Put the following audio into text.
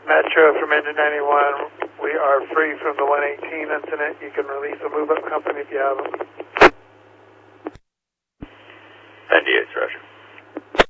Metro from Engine 91. We are free from the 118 incident. You can release a move-up company if you have them.